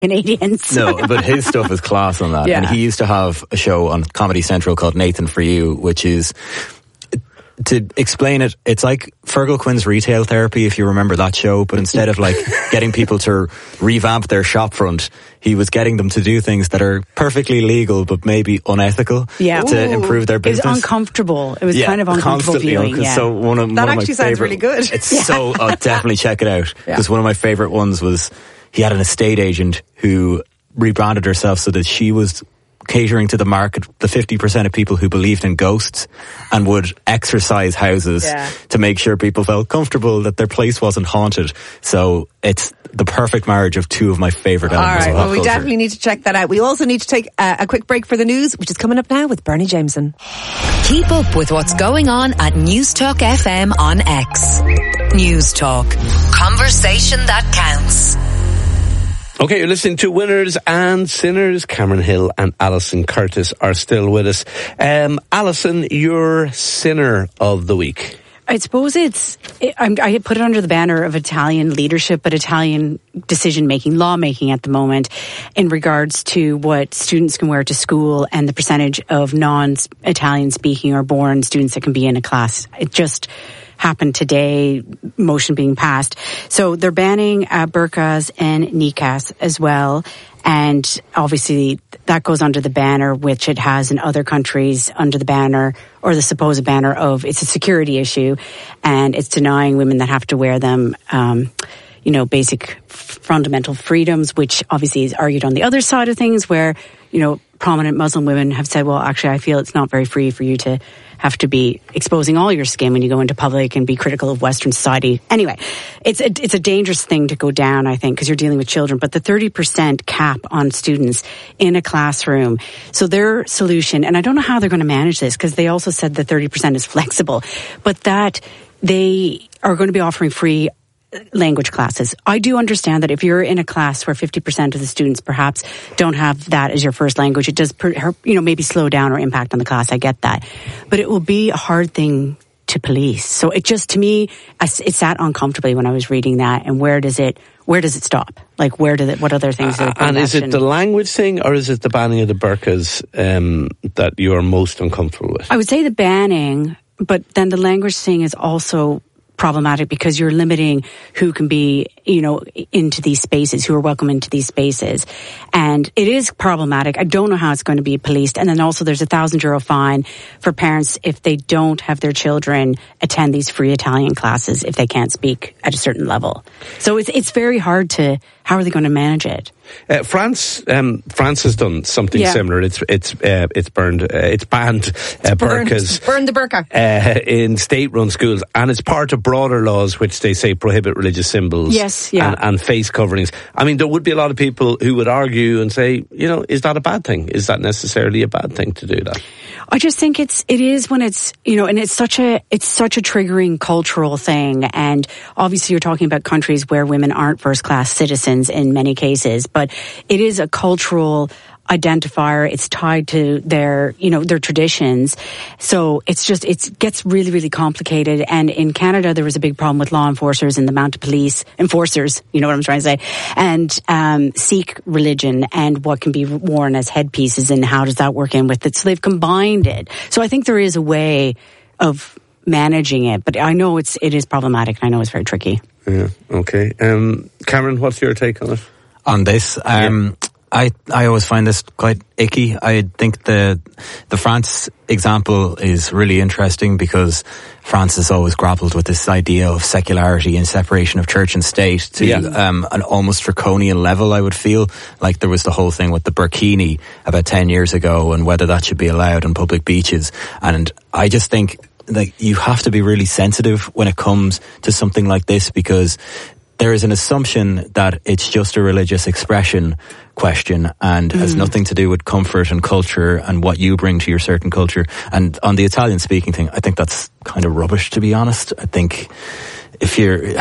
Canadians. No, but his stuff is class on that. Yeah. And he used to have a show on Comedy Central called Nathan For You, which is, to explain it, it's like Fergal Quinn's Retail Therapy, if you remember that show, but instead of like getting people to revamp their shop front, he was getting them to do things that are perfectly legal but maybe unethical to improve their business. It was uncomfortable. It was kind of uncomfortable viewing. So one of my actually sounds really good. It's so, definitely check it out. Because one of my favourite ones was, he had an estate agent who rebranded herself so that she was catering to the market, the 50% of people who believed in ghosts and would exorcise houses to make sure people felt comfortable that their place wasn't haunted. So it's the perfect marriage of two of my favourite elements of pop culture. We definitely need to check that out. We also need to take a quick break for the news, which is coming up now with Bernie Jameson. Keep up with what's going on at News Talk FM on X. News Talk. Conversation that counts. Okay, you're listening to Winners and Sinners. Cameron Hill and Alison Curtis are still with us. Alison, your sinner of the week. I suppose I put it under the banner of Italian leadership, but Italian decision-making, law-making at the moment in regards to what students can wear to school and the percentage of non-Italian speaking or born students that can be in a class. It just happened today, motion being passed. So they're banning burqas and niqabs as well. And obviously that goes under the banner, which it has in other countries, under the banner or the supposed banner of it's a security issue and it's denying women that have to wear them, basic fundamental freedoms, which obviously is argued on the other side of things where, prominent Muslim women have said, well, actually, I feel it's not very free for you to have to be exposing all your skin when you go into public and be critical of Western society. Anyway, it's a dangerous thing to go down, I think, because you're dealing with children. But the 30% cap on students in a classroom. So their solution, and I don't know how they're going to manage this, because they also said that 30% is flexible, but that they are going to be offering free language classes. I do understand that if you're in a class where 50% of the students perhaps don't have that as your first language, it does, maybe slow down or impact on the class. I get that. But it will be a hard thing to police. So it just, to me, it sat uncomfortably when I was reading that. And where does it stop? Like, what other things? And is it the language thing or is it the banning of the burqas that you're most uncomfortable with? I would say the banning, but then the language thing is also problematic because you're limiting who can be, into these spaces, who are welcome into these spaces. And it is problematic. I don't know how it's going to be policed. And then also there's €1,000 fine for parents if they don't have their children attend these free Italian classes if they can't speak at a certain level. So it's very hard to, how are they going to manage it? France has done something similar. It's banned burqas. Burn the burqa in state-run schools, and it's part of broader laws which they say prohibit religious symbols. And face coverings. I mean, there would be a lot of people who would argue and say, is that a bad thing? Is that necessarily a bad thing to do that? I just think it is when it's, and it's such a triggering cultural thing. And obviously you're talking about countries where women aren't first-class citizens in many cases, but it is a cultural identifier. It's tied to their traditions. So it gets really, really complicated. And in Canada, there was a big problem with law enforcers and the amount of police enforcers, you know what I'm trying to say, and Sikh religion and what can be worn as headpieces and how does that work in with it. So they've combined it. So I think there is a way of managing it, but I know it is problematic and I know it's very tricky. Yeah, okay. Cameron, what's your take on it? On this, I always find this quite icky. I think the France example is really interesting because France has always grappled with this idea of secularity and separation of church and state to an almost draconian level, I would feel. Like there was the whole thing with the burkini about 10 years ago and whether that should be allowed on public beaches. And I just think that you have to be really sensitive when it comes to something like this because there is an assumption that it's just a religious expression question and has nothing to do with comfort and culture and what you bring to your certain culture. And on the Italian speaking thing, I think that's kind of rubbish, to be honest. I think you'd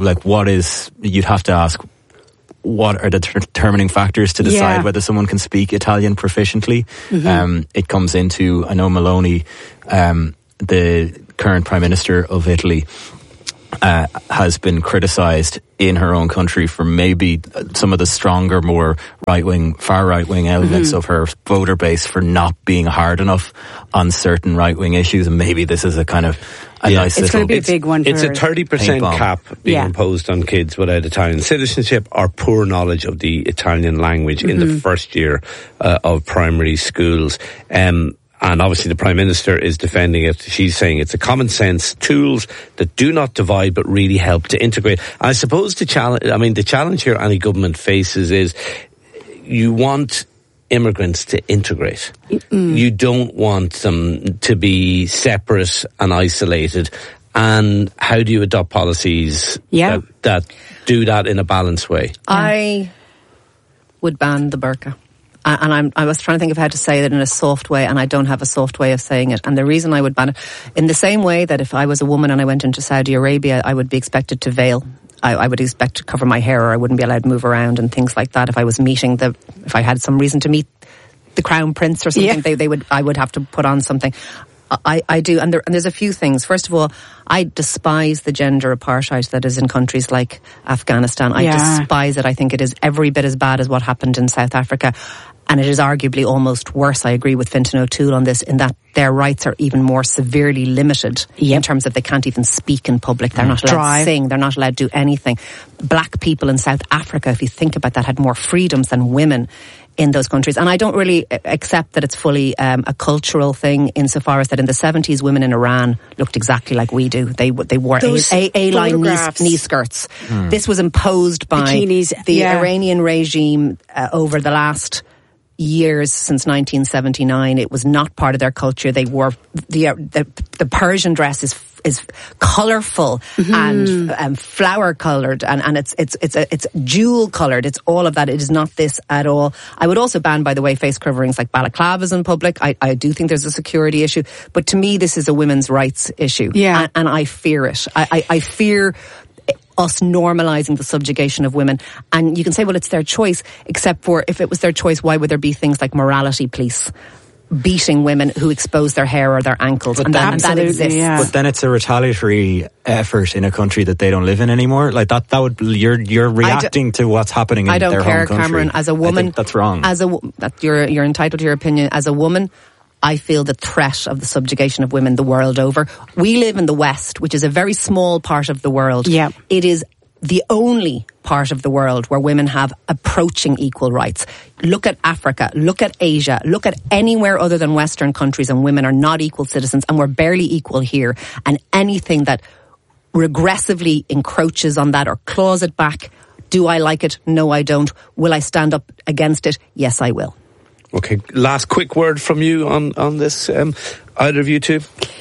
have to ask what are the determining factors to decide whether someone can speak Italian proficiently. It comes into, I know Meloni, the current Prime Minister of Italy, has been criticised in her own country for maybe some of the stronger, more far right-wing elements of her voter base for not being hard enough on certain right-wing issues, and maybe this is a kind of nice it's going to be a big one. It's a 30% cap being imposed on kids without Italian citizenship or poor knowledge of the Italian language in the first year of primary schools. And obviously the Prime Minister is defending it. She's saying it's a common sense tools that do not divide but really help to integrate. I suppose the challenge here any government faces is you want immigrants to integrate. You don't want them to be separate and isolated. And how do you adopt policies that do that in a balanced way? I would ban the burqa. And I was trying to think of how to say it in a soft way, and I don't have a soft way of saying it. And the reason I would ban it, in the same way that if I was a woman and I went into Saudi Arabia, I would be expected to veil. I would expect to cover my hair, or I wouldn't be allowed to move around and things like that. If I was if I had some reason to meet the Crown Prince or something, I would have to put on something. I do, and there's a few things. First of all, I despise the gender apartheid that is in countries like Afghanistan. I despise it. I think it is every bit as bad as what happened in South Africa. And it is arguably almost worse. I agree with Fintan O'Toole on this, in that their rights are even more severely limited in terms of they can't even speak in public. They're not allowed to sing. They're not allowed to do anything. Black people in South Africa, if you think about that, had more freedoms than women in those countries. And I don't really accept that it's fully a cultural thing, insofar as that in the 70s, women in Iran looked exactly like we do. They wore A-line knee skirts. This was imposed by the Iranian regime over the last years, since 1979. It was not part of their culture. They wore the Persian dress is colourful and flower coloured, and it's jewel coloured. It's all of that. It is not this at all. I would also ban, by the way, face coverings like balaclavas in public. I do think there's a security issue, but to me this is a women's rights issue, and I fear it. I fear us normalising the subjugation of women. And you can say, well, it's their choice, except for if it was their choice, why would there be things like morality police beating women who expose their hair or their ankles? But and that exists. Yeah. But then it's a retaliatory effort in a country that they don't live in anymore. Like that would you're reacting to what's happening in their home country. I don't care, Cameron. As a woman, I think that's wrong. You're entitled to your opinion. As a woman, I feel the threat of the subjugation of women the world over. We live in the West, which is a very small part of the world. Yeah. It is the only part of the world where women have approaching equal rights. Look at Africa, look at Asia, look at anywhere other than Western countries, and women are not equal citizens, and we're barely equal here. And anything that regressively encroaches on that or claws it back, do I like it? No, I don't. Will I stand up against it? Yes, I will. Okay, last quick word from you on this, either of you two?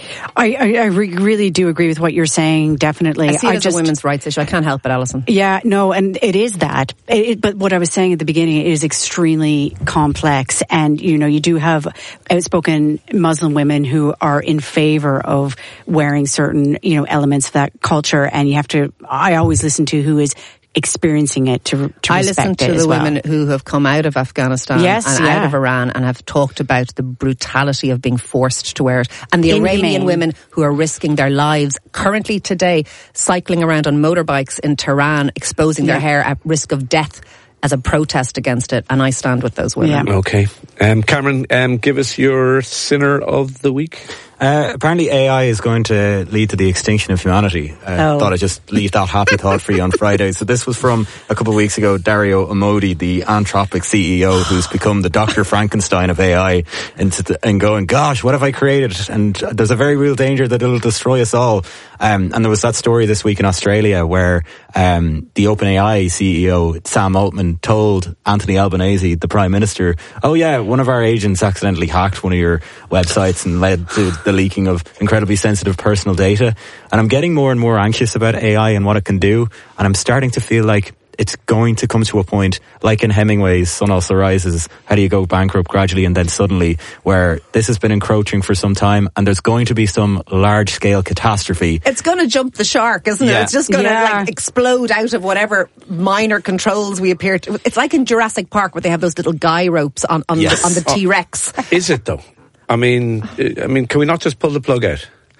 I really do agree with what you're saying, definitely. I see it as a women's rights issue. I can't help it, Alison. Yeah, no, and it is that. But what I was saying at the beginning, it is extremely complex. And, you do have outspoken Muslim women who are in favour of wearing certain, elements of that culture. And you have to, I always listen to who is experiencing it to I listen to the women who have come out of Afghanistan out of Iran and have talked about the brutality of being forced to wear it, and the Iranian women who are risking their lives currently today cycling around on motorbikes in Tehran, exposing their hair at risk of death as a protest against it, and I stand with those women. Okay. Cameron, give us your sinner of the week. Apparently AI is going to lead to the extinction of humanity. Thought I'd just leave that happy thought for you on Friday. So this was from a couple of weeks ago, Dario Amodi, the Anthropic CEO, who's become the Dr. Frankenstein of AI, and going, gosh, what have I created? And there's a very real danger that it'll destroy us all. And there was that story this week in Australia where the OpenAI CEO, Sam Altman, told Anthony Albanese, the Prime Minister, oh yeah, one of our agents accidentally hacked one of your websites and led to the leaking of incredibly sensitive personal data. And I'm getting more and more anxious about AI and what it can do. And I'm starting to feel like it's going to come to a point, like in Hemingway's Sun Also Rises, how do you go bankrupt gradually and then suddenly, where this has been encroaching for some time and there's going to be some large-scale catastrophe. It's going to jump the shark, isn't it? It's just going to explode out of whatever minor controls we appear to. It's like in Jurassic Park where they have those little guy ropes on the T-Rex. Is it though? I mean, can we not just pull the plug out?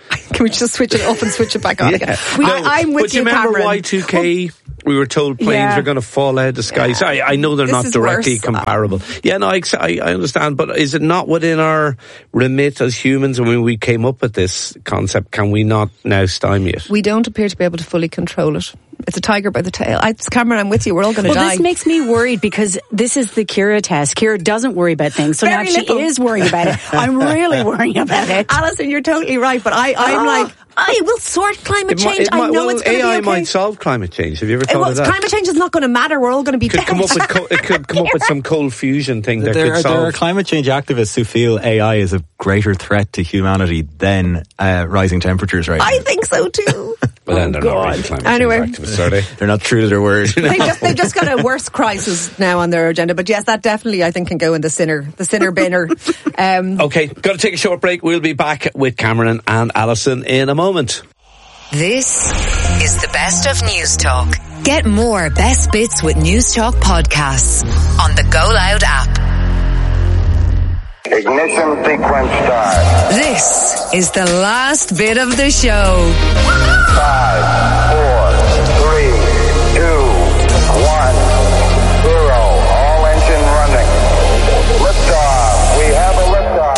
Can we just switch it off and switch it back on again? I'm with you, remember Cameron. Y2K? We were told planes are going to fall out of the sky. So I know they're not directly comparable. Yeah, no, I understand. But is it not within our remit as humans? And when we came up with this concept, can we not now stymie it? We don't appear to be able to fully control it. It's a tiger by the tail. Cameron, I'm with you. We're all going to die. This makes me worried because this is the Ciara test. Ciara doesn't worry about things, so now she is worrying about it. I'm really worrying about it. Alison, you're totally right, but I'm like, I will sort climate change. I know it's going to be okay. AI might solve climate change. Have you ever thought of that? Climate change is not going to matter. We're all going to be dead. It could come up with some cold fusion thing that could solve. There are climate change activists who feel AI is a greater threat to humanity than rising temperatures right now. I think so too. Well, then they're not really climate change activists, are they? They're not true to their word. They've just got a worse crisis now on their agenda. But yes, that definitely, I think, can go in the sinner binner. Okay, got to take a short break. We'll be back with Cameron and Alison in a moment. This is the best of News Talk. Get more best bits with News Talk podcasts on the Go Loud app. Ignition sequence start. This is the last bit of the show. 5, 4, 3, 2, 1, 0. All engine running. Liftoff. We have a liftoff.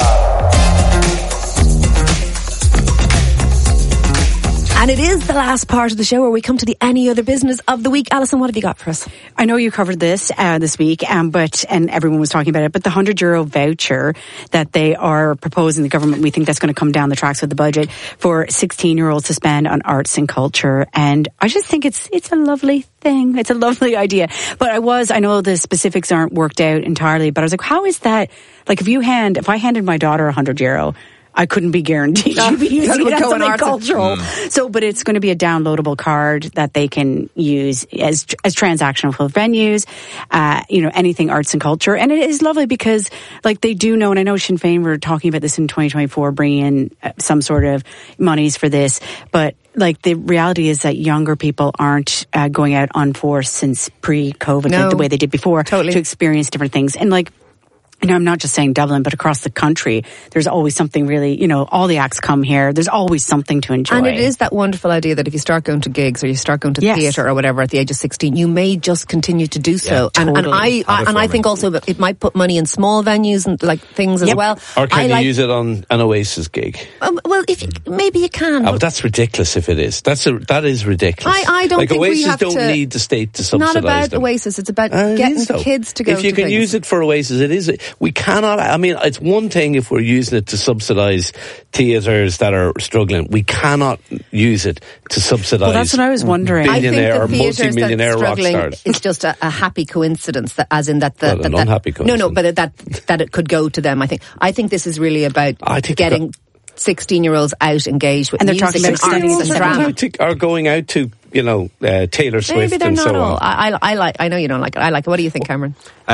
And it is the last part of the show where we come to the any other business of the week. Alison, what have you got for us? I know you covered this week, and everyone was talking about it, but the €100 voucher that they are proposing, the government, we think that's going to come down the tracks with the budget for 16-year-olds to spend on arts and culture. And I just think it's a lovely thing. It's a lovely idea. But I know the specifics aren't worked out entirely, but I was like, how is that? Like, if I handed my daughter €100, I couldn't be guaranteed she'd be using it as something cultural. So, but it's going to be a downloadable card that they can use as transactional for venues, anything arts and culture. And it is lovely because, like, they do know, and I know Sinn Féin were talking about this in 2024, bringing in some sort of monies for this, but like the reality is that younger people aren't going out on force since pre-COVID, like the way they did before, to experience different things. And like, I'm not just saying Dublin, but across the country, there's always something really, all the acts come here. There's always something to enjoy. And it is that wonderful idea that if you start going to gigs or you start going to theatre or whatever at the age of 16, you may just continue to do so. Yeah, totally. And I think also that it might put money in small venues and like things as well. Or can you use it on an Oasis gig? Well, maybe you can. But that's ridiculous if it is. That is ridiculous. I don't think Oasis we have don't need the state to subsidise them. Not about Oasis. It's about getting kids to go to If you can use it for Oasis, it is. We cannot. I mean, it's one thing if we're using it to subsidise theatres that are struggling. We cannot use it to subsidise. Well, that's what I was wondering. Billionaire or multi-millionaire rock stars. It's just a happy coincidence that, as in that an unhappy coincidence. No, but that it could go to them. I think this is really about getting 16-year-olds out engaged with music and arts and drama. Are going out to Taylor Swift. Maybe they're and not so all. on. I know you don't like it. I like it. What do you think, Cameron?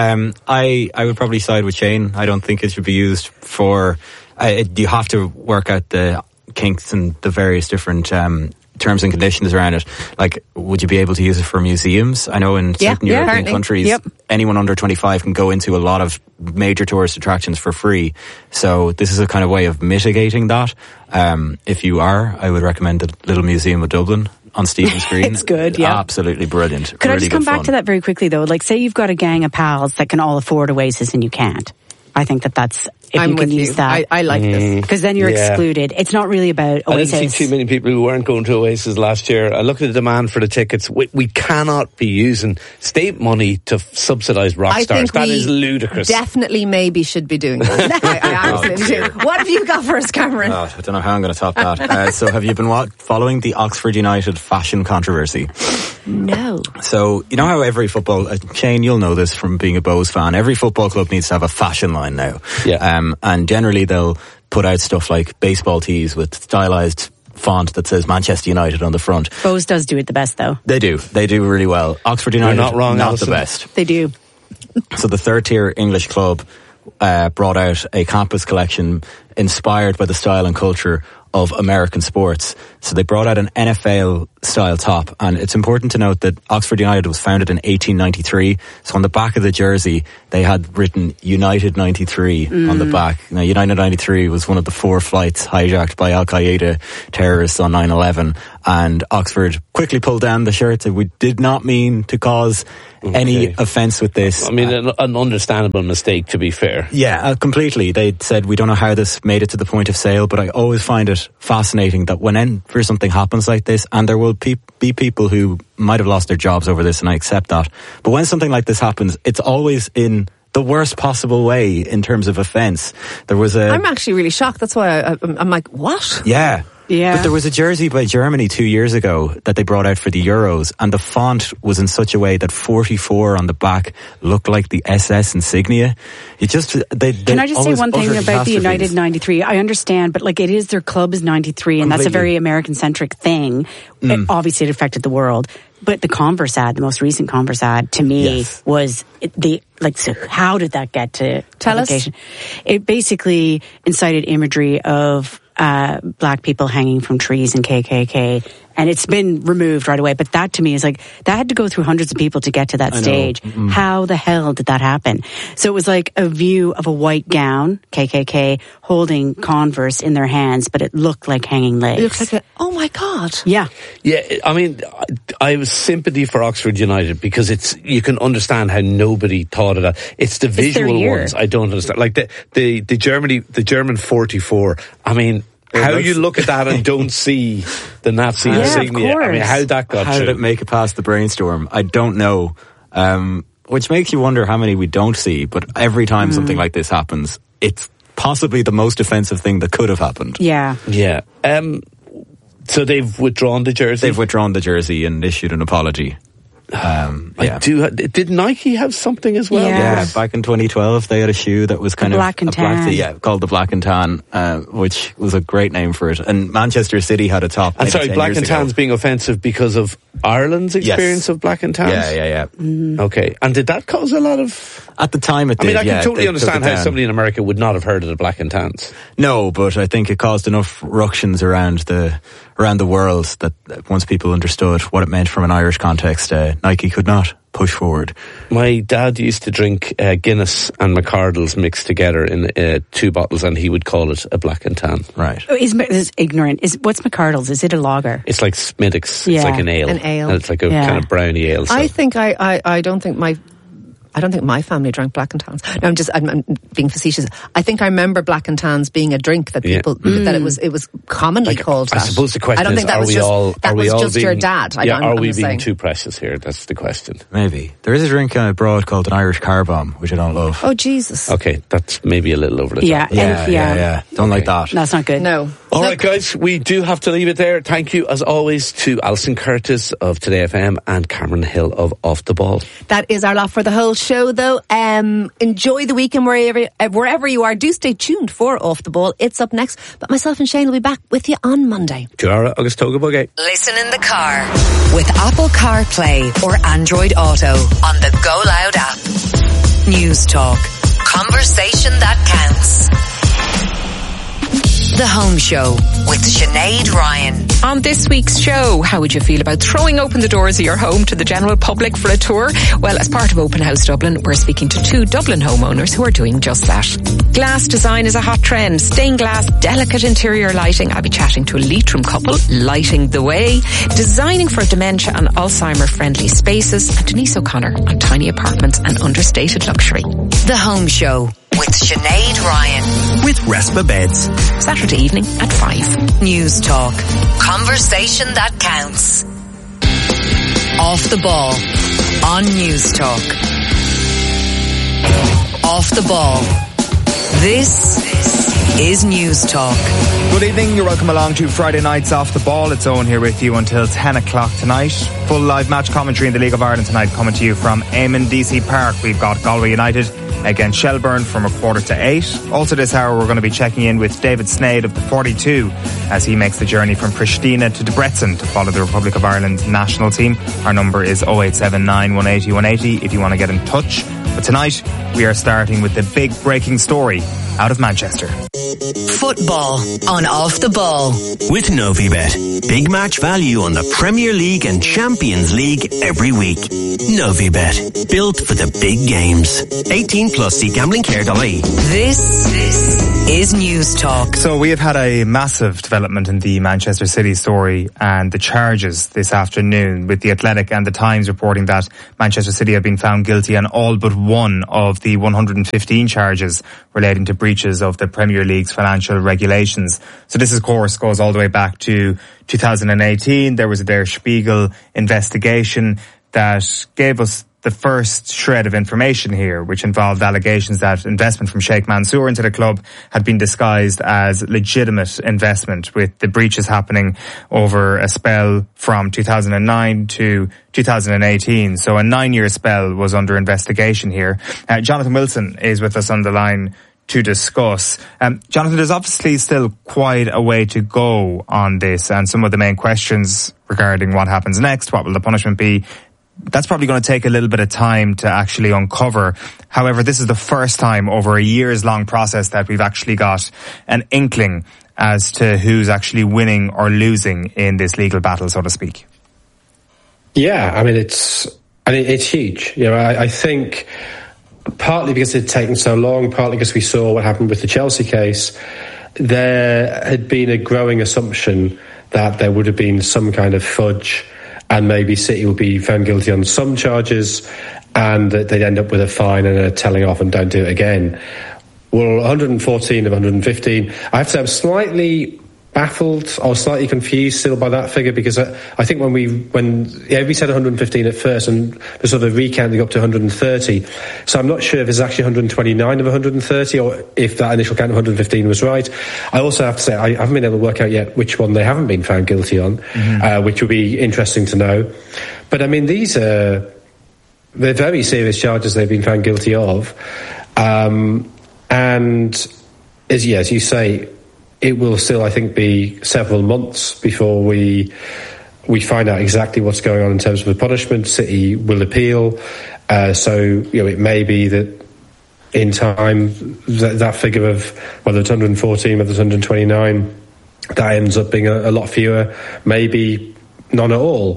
I would probably side with Shane. I don't think it should be used for. You have to work out the kinks and the various different terms and conditions around it. Like, would you be able to use it for museums? I know in certain European countries, anyone under 25 can go into a lot of major tourist attractions for free. So this is a kind of way of mitigating that. If you are, I would recommend the Little Museum of Dublin on Stephen's Green. It's good, yeah. Absolutely brilliant. Could really I just come back to that very quickly, though? Like, say you've got a gang of pals that can all afford Oasis and you can't. I think that's... If you can use that. I like this. Because then you're excluded. It's not really about Oasis. I didn't see too many people who weren't going to Oasis last year. I looked at the demand for the tickets. We cannot be using state money to subsidise rock stars. That is ludicrous. Definitely maybe should be doing that. I absolutely do. What have you got for us, Cameron? I don't know how I'm going to top that. So have you been following the Oxford United fashion controversy? No. So, you know how every football... Shane, you'll know this from being a Bows fan. Every football club needs to have a fashion line now. Yeah. And generally they'll put out stuff like baseball tees with stylized font that says Manchester United on the front. Bows does do it the best, though. They do really well. Oxford United, you're not wrong, not Alison. the best. They do. So the third tier English club brought out a campus collection inspired by the style and culture of American sports. So they brought out an NFL style top, and it's important to note that Oxford United was founded in 1893, so on the back of the jersey they had written United 93 on the back. Now, United 93 was one of the 4 flights hijacked by Al-Qaeda terrorists on 9/11, and Oxford quickly pulled down the shirt, said we did not mean to cause any offence with this. I mean, an understandable mistake, to be fair. Yeah, completely. They said, we don't know how this made it to the point of sale, but I always find it fascinating that whenever something happens like this, and there will be people who might have lost their jobs over this, and I accept that, but when something like this happens, it's always in the worst possible way in terms of offence. I'm actually really shocked. That's why I'm like, what? Yeah. But there was a jersey by Germany 2 years ago that they brought out for the Euros, and the font was in such a way that 44 on the back looked like the SS insignia. Can I just say one thing about the United 93? I understand, but like, it is, their club is 93, and that's a very American-centric thing. Obviously, it affected the world. But the Converse ad, the most recent Converse ad, to me was so how did that get to publication? It basically incited imagery of black people hanging from trees and KKK, and it's been removed right away. But that, to me, is like, that had to go through hundreds of people to get to that stage. How the hell did that happen? So it was like a view of a white gown, KKK, holding Converse in their hands, but it looked like hanging legs. It looks like oh my God. Yeah. I mean, I have sympathy for Oxford United, because you can understand how nobody thought of that. It's the visual ones I don't understand. Like the German 44. I mean, how you look at that and don't see the Nazi insignia? I mean, how that got How did it make it past the brainstorm? I don't know. Which makes you wonder how many we don't see. But every time something like this happens, it's possibly the most offensive thing that could have happened. Yeah. Yeah. So they've withdrawn the jersey? They've withdrawn the jersey and issued an apology. Did Nike have something as well? Yeah, back in 2012 they had a shoe that was kind of black and tan. called the Black and Tan, which was a great name for it. And Manchester City had a top. And sorry, Black and Tan's being offensive because of Ireland's experience of Black and Tans? Yeah. Okay, and did that cause a lot of... At the time it did, I can totally understand how somebody in America would not have heard of the Black and Tans. No, but I think it caused enough ructions around the world that once people understood what it meant from an Irish context, Nike could not push forward. My dad used to drink Guinness and McArdle's mixed together in 2 bottles, and he would call it a Black and Tan. Right. Is ignorant. What's McArdle's? Is it a lager? It's like Smithwick's. It's like an ale. An ale. And it's like a kind of brownie ale. So. I think I don't think my family drank Black and Tans. No, I'm being facetious. I think I remember Black and Tans being a drink that people that it was commonly called that. I suppose the question I don't is, think that was just your dad. Are we being too precious here? That's the question. Maybe. There is a drink abroad called an Irish car bomb, which I don't love. Oh, Jesus. Okay, that's maybe a little over the top. Yeah. Don't like that. That's not good. No. All right, guys, we do have to leave it there. Thank you, as always, to Alison Curtis of Today FM and Cameron Hill of Off the Ball. That is our lot for the whole show, though. Enjoy the weekend wherever you are. Do stay tuned for Off the Ball. It's up next. But myself and Shane will be back with you on Monday. Tuara agus Toga Bugay. Listen in the car with Apple CarPlay or Android Auto on the Go Loud app. News Talk. Conversation that counts. The Home Show with Sinead Ryan. On this week's show, how would you feel about throwing open the doors of your home to the general public for a tour? Well, as part of Open House Dublin, we're speaking to 2 Dublin homeowners who are doing just that. Glass design is a hot trend. Stained glass, delicate interior lighting. I'll be chatting to a Leitrim couple, lighting the way. Designing for dementia and Alzheimer-friendly spaces. And Denise O'Connor on tiny apartments and understated luxury. The Home Show with Sinead Ryan. With Respa Beds. Saturday evening at 5. News Talk. Conversation that counts. Off the Ball. On News Talk. Off the Ball. This is News Talk. Good evening, you're welcome along to Friday Night's Off the Ball. It's Owen here with you until 10 o'clock tonight. Full live match commentary in the League of Ireland tonight coming to you from Eamon DC Park. We've got Galway United against Shelburne from 7:45. Also this hour we're going to be checking in with David Sneyd of the 42 as he makes the journey from Pristina to Debrecen to follow the Republic of Ireland national team. Our number is 0879 180 180 if you want to get in touch. But tonight we are starting with the big breaking story out of Manchester. Football on Off the Ball. With Novibet. Big match value on the Premier League and Champions League every week. Novibet. Built for the big games. 18 plus. See gamblingcare.ie. This is News Talk. So we have had a massive development in the Manchester City story and the charges this afternoon, with The Athletic and The Times reporting that Manchester City have been found guilty on all but one of the 115 charges relating to breaches of the Premier League's financial regulations. So this, of course, goes all the way back to 2018. There was a Der Spiegel investigation that gave us the first shred of information here, which involved allegations that investment from Sheikh Mansour into the club had been disguised as legitimate investment, with the breaches happening over a spell from 2009 to 2018. So a 9-year spell was under investigation here. Jonathan Wilson is with us on the line to discuss. Jonathan, there's obviously still quite a way to go on this, and some of the main questions regarding what happens next, what will the punishment be, that's probably going to take a little bit of time to actually uncover. However, this is the first time over a years-long process that we've actually got an inkling as to who's actually winning or losing in this legal battle, so to speak. Yeah, I mean, it's huge. You know, I think partly because it had taken so long, partly because we saw what happened with the Chelsea case, there had been a growing assumption that there would have been some kind of fudge, and maybe City will be found guilty on some charges, and that they'd end up with a fine and a telling off and don't do it again. Well, 114 of 115. I have to say, I'm slightly baffled or slightly confused still by that figure, because I think when we said 115 at first, and the sort of recounting up to 130. So I'm not sure if it's actually 129 of 130, or if that initial count of 115 was right. I also have to say, I haven't been able to work out yet which one they haven't been found guilty on, which would be interesting to know. But I mean, they're very serious charges they've been found guilty of. And as you say, it will still, I think, be several months before we find out exactly what's going on in terms of the punishment. City will appeal, so it may be that in time that figure of whether it's 114, whether it's 129, that ends up being a lot fewer, maybe none at all.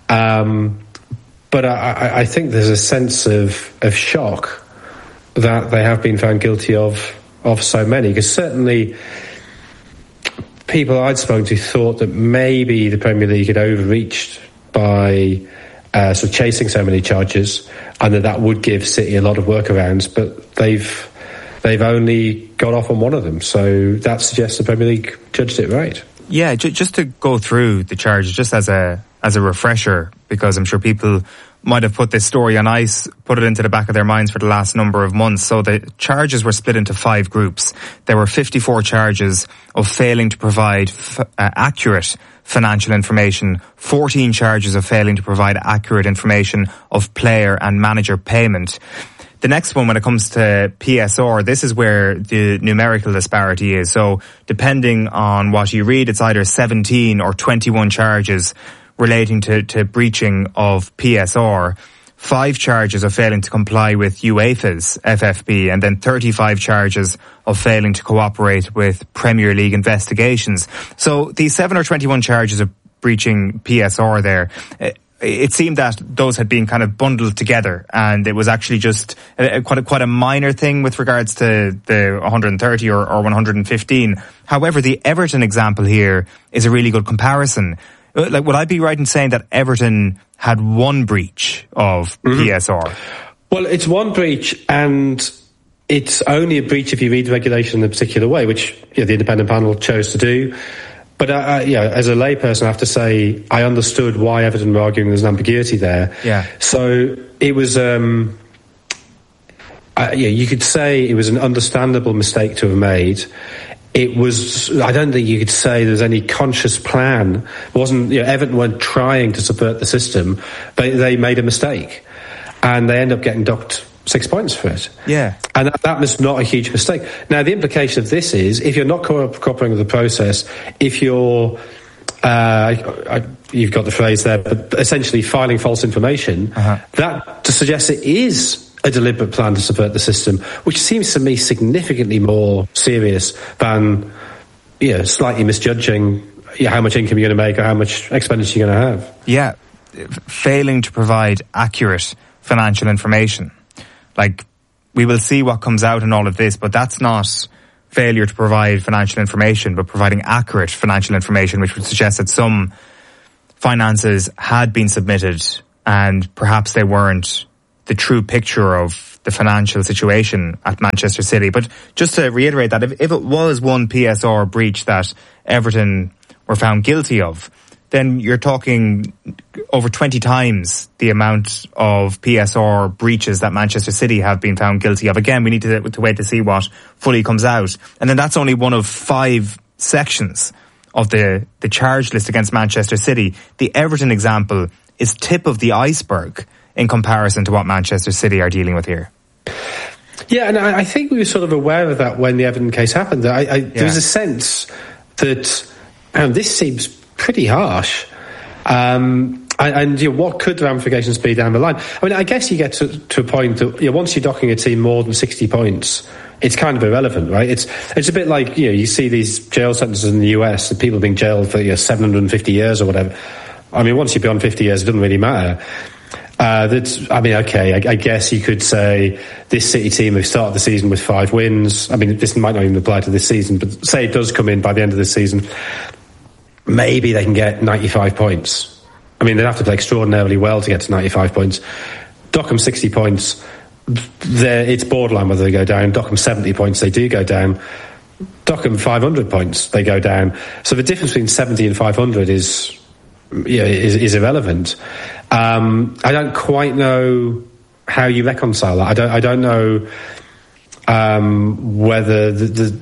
But I think there's a sense of shock that they have been found guilty of so many, because certainly people I'd spoken to thought that maybe the Premier League had overreached by sort of chasing so many charges, and that would give City a lot of workarounds, but they've only got off on one of them, so that suggests the Premier League judged it right. Yeah, just to go through the charges, just as a refresher, because I'm sure people might have put this story on ice, put it into the back of their minds for the last number of months. So the charges were split into 5 groups. There were 54 charges of failing to provide accurate financial information, 14 charges of failing to provide accurate information of player and manager payment. The next one, when it comes to PSR, this is where the numerical disparity is. So depending on what you read, it's either 17 or 21 charges relating to breaching of PSR, 5 charges of failing to comply with UEFA's FFP, and then 35 charges of failing to cooperate with Premier League investigations. So these 7 or 21 charges of breaching PSR there, it seemed that those had been kind of bundled together, and it was actually just quite a minor thing with regards to the 130 or 115. However, the Everton example here is a really good comparison. Like, would I be right in saying that Everton had one breach of PSR? Well, it's one breach, and it's only a breach if you read the regulation in a particular way, which the independent panel chose to do. But as a layperson, I have to say I understood why Everton were arguing there's an ambiguity there. Yeah. So it was, you could say it was an understandable mistake to have made. It was, I don't think you could say there's any conscious plan. It wasn't, Everton weren't trying to subvert the system, but they made a mistake, and they end up getting docked 6 points for it. Yeah. And that was not a huge mistake. Now, the implication of this is, if you're not cooperating with the process, if you're, you've got the phrase there, but essentially filing false information, that suggests it is a deliberate plan to subvert the system, which seems to me significantly more serious than slightly misjudging how much income you're going to make or how much expenditure you're going to have. Yeah, failing to provide accurate financial information. Like, we will see what comes out in all of this, but that's not failure to provide financial information, but providing accurate financial information, which would suggest that some finances had been submitted and perhaps they weren't the true picture of the financial situation at Manchester City. But just to reiterate that, if it was one PSR breach that Everton were found guilty of, then you're talking over 20 times the amount of PSR breaches that Manchester City have been found guilty of. Again, we need to wait to see what fully comes out. And then that's only one of 5 sections of the charge list against Manchester City. The Everton example is tip of the iceberg in comparison to what Manchester City are dealing with here. Yeah, and I think we were sort of aware of that when the Everton case happened. There was a sense that this seems pretty harsh. And what could the ramifications be down the line? I mean, I guess you get to a point that once you're docking a team more than 60 points, it's kind of irrelevant, right? It's a bit like, you see these jail sentences in the US, the people being jailed for 750 years or whatever. I mean, once you're beyond 50 years, it doesn't really matter. I guess you could say this City team have started the season with 5 wins. I mean, this might not even apply to this season, but say it does come in by the end of the season, maybe they can get 95 points. I mean, they'd have to play extraordinarily well to get to 95 points. Dock them 60 points, it's borderline whether they go down. Dock them 70 points, they do go down. Dock them 500 points, they go down. So the difference between 70 and 500 is irrelevant. I don't quite know how you reconcile that. I don't know whether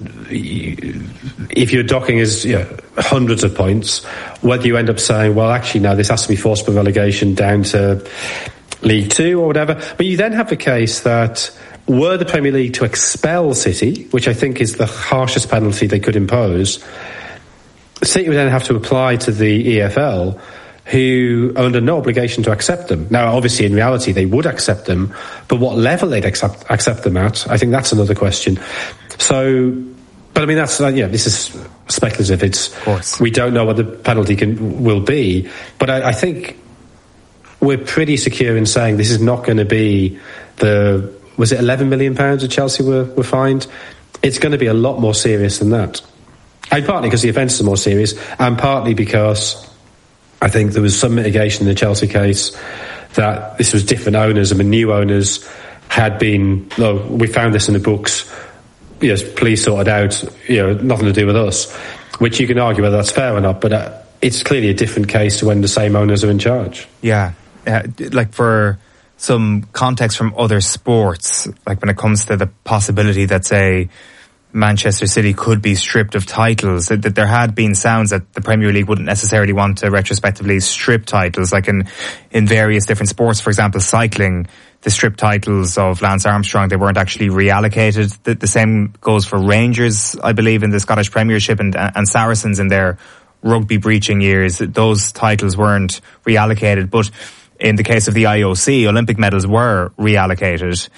if your docking is hundreds of points, whether you end up saying, well, actually, no, this has to be forcible relegation down to League 2 or whatever. But you then have the case that were the Premier League to expel City, which I think is the harshest penalty they could impose, City would then have to apply to the EFL, who are under no obligation to accept them. Now, obviously, in reality, they would accept them, but what level they'd accept them at, I think that's another question. So, but I mean, that's this is speculative. Of course, we don't know what the penalty will be, but I think we're pretty secure in saying this is not going to be was it £11 million that Chelsea were fined? It's going to be a lot more serious than that. And partly because the offences are more serious, and partly because I think there was some mitigation in the Chelsea case that this was different owners. I mean, new owners had been, we found this in the books, yes, please sort it out, nothing to do with us, which you can argue whether that's fair or not, but it's clearly a different case to when the same owners are in charge. Yeah, like for some context from other sports, like when it comes to the possibility that, say, Manchester City could be stripped of titles, that there had been sounds that the Premier League wouldn't necessarily want to retrospectively strip titles, like in various different sports. For example, cycling, the stripped titles of Lance Armstrong, they weren't actually reallocated. The same goes for Rangers, I believe, in the Scottish Premiership, and Saracens in their rugby breaching years. Those titles weren't reallocated, but in the case of the IOC, Olympic medals were reallocated.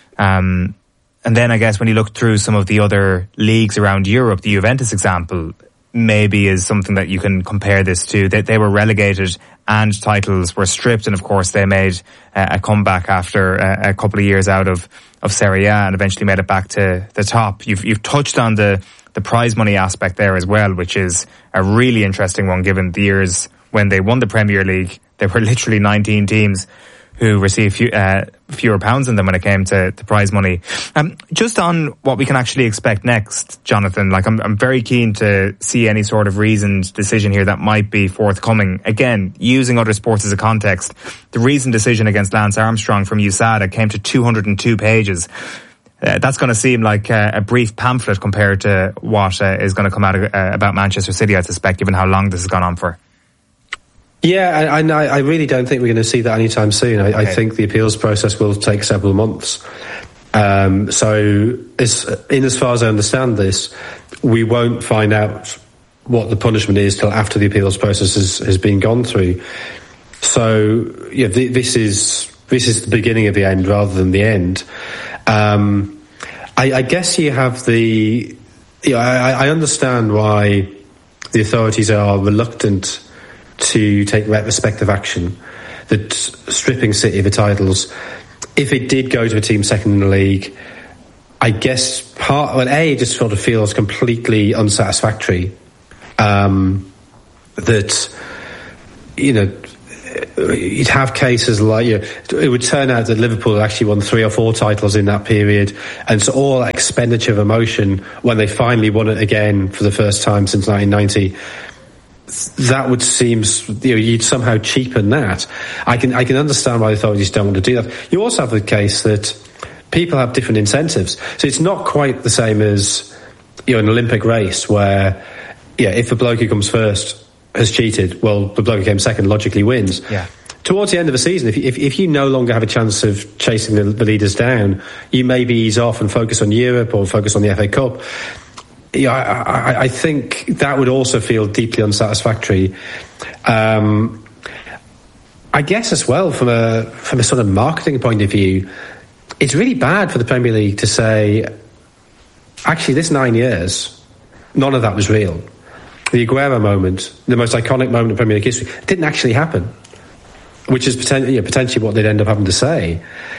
And then I guess when you look through some of the other leagues around Europe, the Juventus example maybe is something that you can compare this to. They were relegated and titles were stripped, and of course they made a comeback after a couple of years out of Serie A and eventually made it back to the top. You've touched on the prize money aspect there as well, which is a really interesting one given the years when they won the Premier League. There were literally 19 teams who received fewer pounds in them when it came to prize money. Just on what we can actually expect next, Jonathan, like I'm very keen to see any sort of reasoned decision here that might be forthcoming. Again, using other sports as a context, the reasoned decision against Lance Armstrong from USADA came to 202 pages. That's going to seem like a brief pamphlet compared to what is going to come out about Manchester City, I suspect, given how long this has gone on for. Yeah, and I really don't think we're going to see that anytime soon. I think the appeals process will take several months. So as far as I understand this, we won't find out what the punishment is till after the appeals process has been gone through. So yeah, this is this is the beginning of the end rather than the end. I guess you have the... I understand why the authorities are reluctant to take retrospective action, that stripping City of the titles, if it did go to a team second in the league, I guess it just sort of feels completely unsatisfactory. That, you'd have cases like, it would turn out that Liverpool actually won 3 or 4 titles in that period, and so all that expenditure of emotion when they finally won it again for the first time since 1990, that would seem, you'd somehow cheapen that. I can understand why the authorities don't want to do that. You also have the case that people have different incentives, so it's not quite the same as an Olympic race where if the bloke who comes first has cheated, well, the bloke who came second logically wins. Yeah. Towards the end of the season, if you no longer have a chance of chasing the leaders down, you maybe ease off and focus on Europe or focus on the FA Cup. I think that would also feel deeply unsatisfactory. I guess as well from a sort of marketing point of view, it's really bad for the Premier League to say, actually, this 9 years, none of that was real. The Aguero moment, the most iconic moment in Premier League history, didn't actually happen, which is potentially what they'd end up having to say.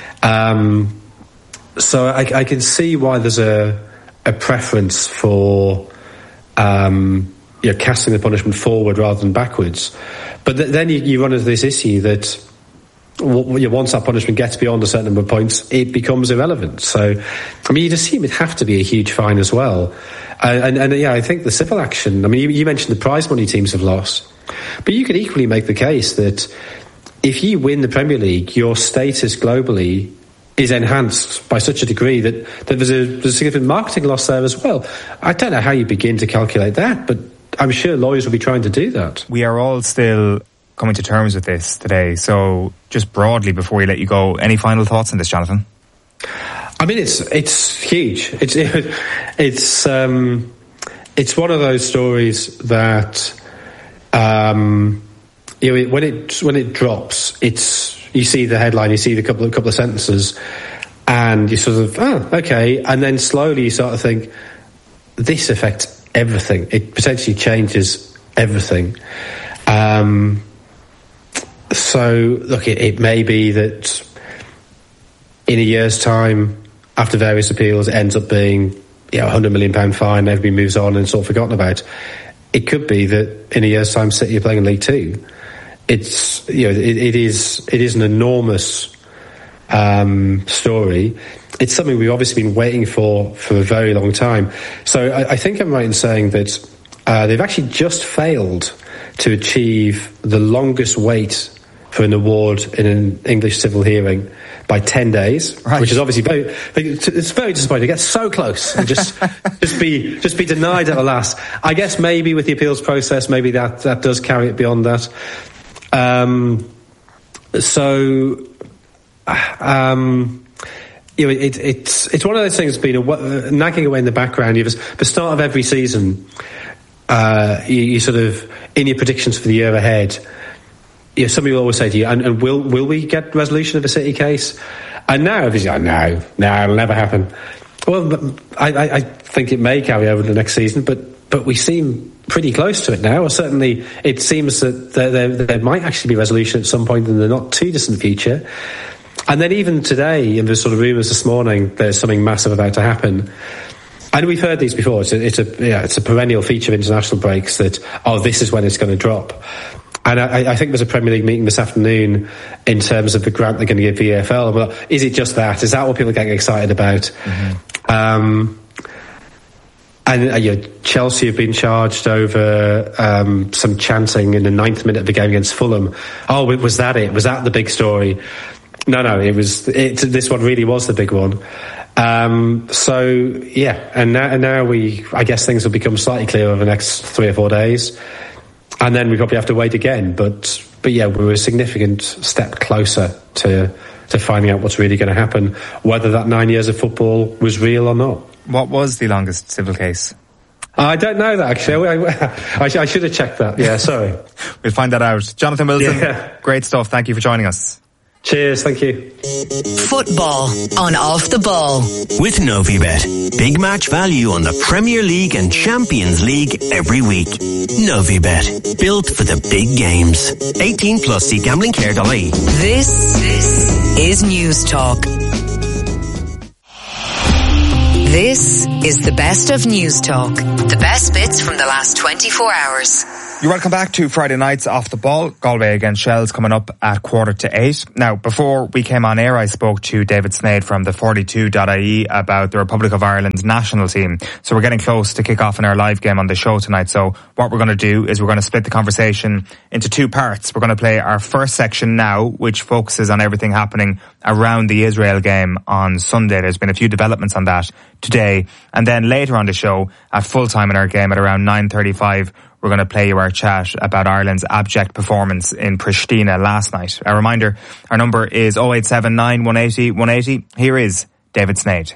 So I can see why there's a preference for casting the punishment forward rather than backwards. But then you run into this issue that once that punishment gets beyond a certain number of points, it becomes irrelevant. So, you'd assume it'd have to be a huge fine as well. I think the civil action, you mentioned the prize money teams have lost, but you could equally make the case that if you win the Premier League, your status globally is enhanced by such a degree that there's a significant marketing loss there as well. I don't know how you begin to calculate that, but I'm sure lawyers will be trying to do that. We are all still coming to terms with this today, so just broadly before we let you go, any final thoughts on this, Jonathan? It's huge. It's one of those stories that when it drops, you see the headline, you see the couple of sentences, and you sort of okay, and then slowly you sort of think this affects everything. It potentially changes everything. So look, it may be that in a year's time, after various appeals, it ends up being £100 million fine, everybody moves on and it's all forgotten about. It could be that in a year's time, City are playing in League Two. It's it is an enormous story. It's something we've obviously been waiting for a very long time. So I think I'm right in saying that they've actually just failed to achieve the longest wait for an award in an English civil hearing by 10 days, right, which is obviously it's very disappointing to get so close and just be denied at the last. I guess maybe with the appeals process, maybe that does carry it beyond that. It's one of those things that's been nagging away in the background. The start of every season, you sort of, in your predictions for the year ahead, somebody will always say to you, and will we get resolution of the City case? And now everybody's like, no, it'll never happen. Well, I think it may carry over to the next season, but we seem pretty close to it now. Or certainly it seems that there might actually be resolution at some point in the not too distant future. And then even today, in the sort of rumours this morning, there's something massive about to happen. And we've heard these before. It's a perennial feature of international breaks that, this is when it's going to drop. And I think there's a Premier League meeting this afternoon in terms of the grant they're going to give the EFL. Well, is it just that? Is that what people are getting excited about? Mm-hmm. And Chelsea have been charged over some chanting in the 9th minute of the game against Fulham. Was that it? Was that the big story? No, it was. This one really was the big one. And now I guess things will become slightly clearer over the next 3 or 4 days. And then we probably have to wait again. But we're a significant step closer to finding out what's really going to happen, whether that 9 years of football was real or not. What was the longest civil case? I don't know that, actually. I should have checked that. Yeah, sorry. We'll find that out. Jonathan Wilson, Great stuff. Thank you for joining us. Cheers, thank you. Football on Off the Ball. With Novibet. Big match value on the Premier League and Champions League every week. Novibet. Built for the big games. 18 plus. See gamblingcare.ie. This is News Talk. This is the best of News Talk. The best bits from the last 24 hours. You're welcome back to Friday Nights Off the Ball. Galway against Shells coming up at 7:45. Now, before we came on air, I spoke to David Sneyd from the 42.ie about the Republic of Ireland's national team. So we're getting close to kick off in our live game on the show tonight. So what we're going to do is we're going to split the conversation into two parts. We're going to play our first section now, which focuses on everything happening around the Israel game on Sunday. There's been a few developments on that today. And then later on the show, at full time in our game at around 9:35, we're going to play you our chat about Ireland's abject performance in Pristina last night. A reminder, our number is 0879 180 180. Here is David Sneyd.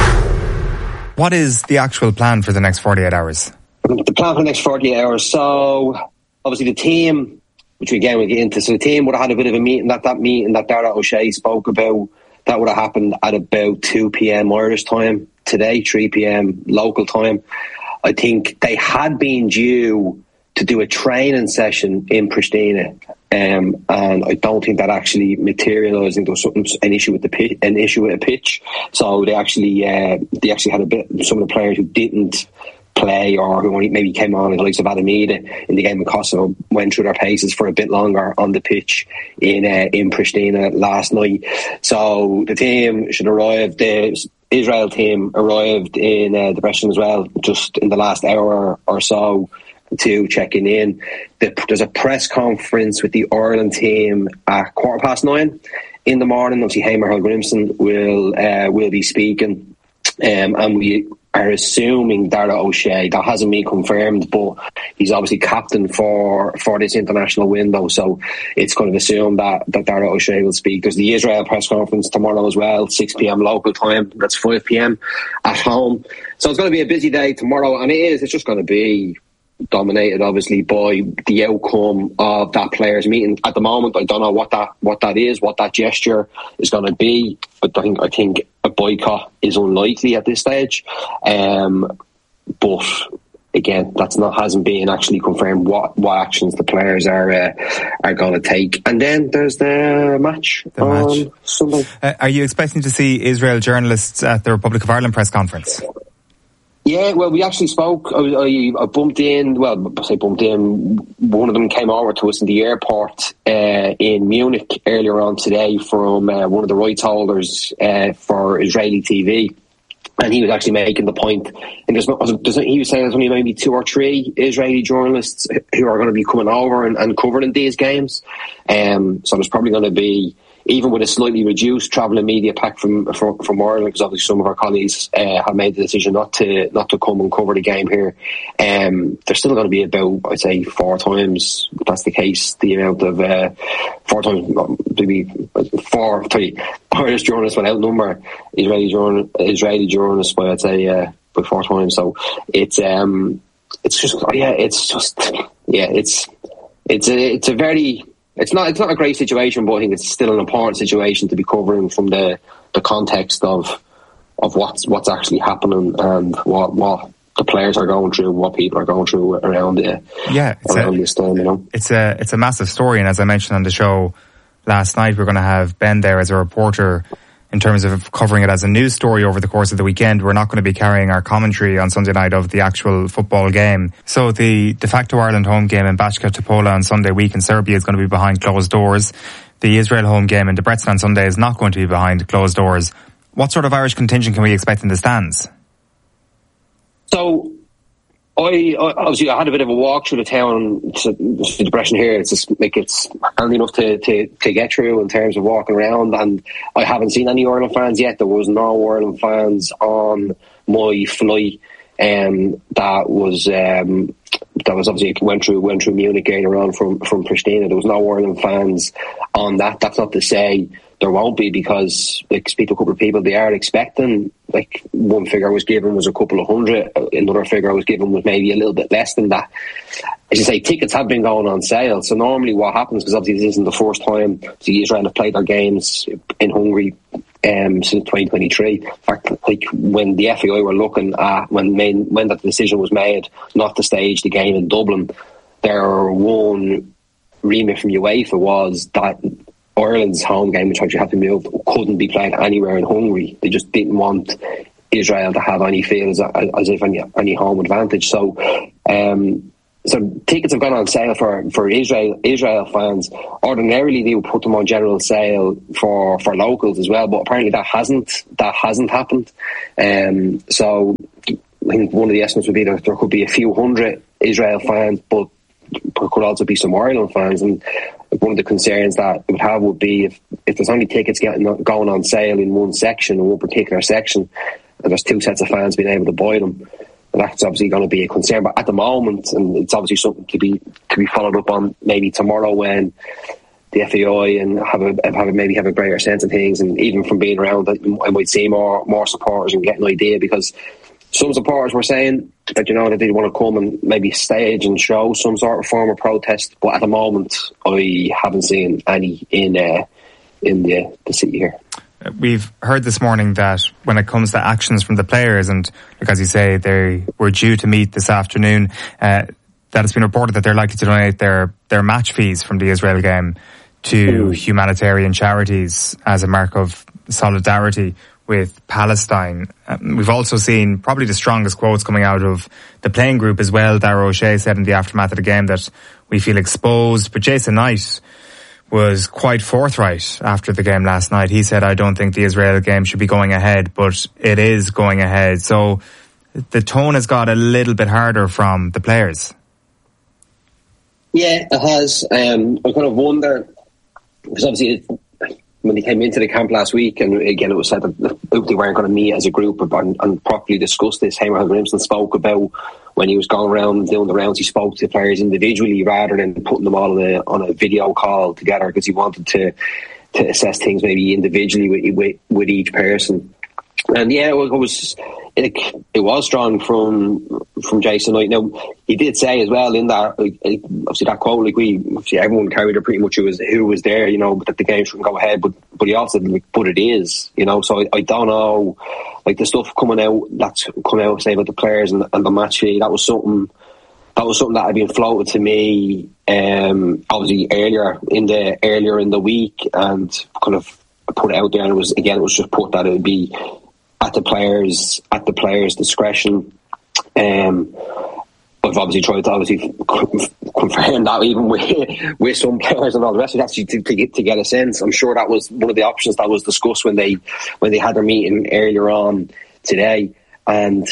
What is the actual plan for the next 48 hours? The plan for the next 48 hours. So, obviously the team, which again we'll get into, so the team would have had a bit of a meeting, that meeting that Dara O'Shea spoke about, that would have happened at about 2 p.m. Irish time today, 3 p.m. local time. I think they had been due to do a training session in Pristina, and I don't think that actually materialised. I think there was an issue with a pitch. So they actually had a bit. Some of the players who didn't play or who only maybe came on, the likes of Adamida in the game of Kosovo, went through their paces for a bit longer on the pitch in Pristina last night. So the team should arrive. The Israel team arrived in Debrecen as well, just in the last hour or so, to checking in. There's a press conference with the Ireland team at 9:15 in the morning. Obviously, Hamer Hall-Grimson will be speaking, and we are assuming Dara O'Shea. That hasn't been confirmed, but he's obviously captain for this international window, so it's kind of assumed that Dara O'Shea will speak. There's the Israel press conference tomorrow as well, 6 p.m. local time. That's 5 p.m. at home. So it's going to be a busy day tomorrow, and it's just going to be dominated obviously by the outcome of that players meeting. At the moment, I don't know what that is, what that gesture is going to be, but I think a boycott is unlikely at this stage. But again, hasn't been actually confirmed what actions the players are going to take. And then there's the match on Sunday. Are you expecting to see Israel journalists at the Republic of Ireland press conference? Yeah, well, we actually spoke. I bumped in. Well, I say bumped in. One of them came over to us in the airport in Munich earlier on today from one of the rights holders for Israeli TV, and he was actually making the point. And he was saying there's only maybe 2 or 3 Israeli journalists who are going to be coming over and covering these games. So there's probably going to be, even with a slightly reduced travel and media pack from Ireland, because obviously some of our colleagues have made the decision not to come and cover the game here. There's still going to be about, I'd say, 4 times, if that's the case, the amount of 4 times, maybe 3 Irish journalists will outnumber Israeli journalists by, I'd say, by 4 times. So it's a very. It's not a great situation, but I think it's still an important situation to be covering from the context of what's actually happening and what the players are going through, what people are going through around this time. You know, it's a massive story, and as I mentioned on the show last night, we're going to have Ben there as a reporter. In terms of covering it as a news story over the course of the weekend, we're not going to be carrying our commentary on Sunday night of the actual football game. So the de facto Ireland home game in Bačka Topola on Sunday week in Serbia is going to be behind closed doors. The Israel home game in Debrecen on Sunday is not going to be behind closed doors. What sort of Irish contingent can we expect in the stands? So, I had a bit of a walk through the town to Debrecen here. It's handy enough to get through in terms of walking around, and I haven't seen any Ireland fans yet. There was no Ireland fans on my flight, that was obviously went through Munich earlier on from Pristina. There was no Ireland fans on that. That's not to say there won't be, because speak to a couple of people, they are expecting, like, one figure was given was a couple of hundred, another figure was given was maybe a little bit less than that. as you say, tickets have been going on sale. So normally what happens, because obviously this isn't the first time Israel have played their games in Hungary since 2023. In fact, like when the FAI were looking at when that decision was made not to stage the game in Dublin, their one remit from UEFA was that Ireland's home game, which actually had to be moved, couldn't be played anywhere in Hungary. They just didn't want Israel to have any feel as if any home advantage. So tickets have gone on sale for Israel fans. Ordinarily, they would put them on general sale for locals as well, but apparently that hasn't happened. So I think one of the estimates would be that there could be a few hundred Israel fans, but there could also be some Ireland fans. And one of the concerns that it would have would be if there's only tickets going on sale in one particular section, and there's two sets of fans being able to buy them. That's obviously going to be a concern, but at the moment, and it's obviously something to be followed up on maybe tomorrow when the FAI and have a greater sense of things, and even from being around, I might see more supporters and get an idea, because some supporters were saying that that they want to come and maybe stage and show some sort of form of protest, but at the moment I haven't seen any in the city here. We've heard this morning that when it comes to actions from the players, and as you say, they were due to meet this afternoon, that it's been reported that they're likely to donate their match fees from the Israel game to humanitarian charities as a mark of solidarity with Palestine. We've also seen probably the strongest quotes coming out of the playing group as well. Darragh O'Shea said in the aftermath of the game that we feel exposed, but Jason Knight was quite forthright after the game last night. He said, I don't think the Israel game should be going ahead, but it is going ahead. So the tone has got a little bit harder from the players. Yeah, it has. I kind of wonder, because obviously when they came into the camp last week, and again it was said that they weren't going to meet as a group and properly discuss this. Hamer Grimson spoke about, when he was going around and doing the rounds, he spoke to players individually rather than putting them all on a video call together, because he wanted to assess things maybe individually with each person. And yeah, it was strong from Jason Knight. Now, he did say as well in that, obviously that quote, everyone carried it pretty much who was there, that the game shouldn't go ahead, but he also said, but it is, so I don't know, the stuff that's coming out, say, about the players and the match fee, that was something that had been floated to me, obviously earlier in the week, and kind of put it out there, and it was just put that it would be at the players' discretion. I've obviously tried to confirm that even with some players and all the rest of it, actually to get a sense. I'm sure that was one of the options that was discussed when they had their meeting earlier on today. And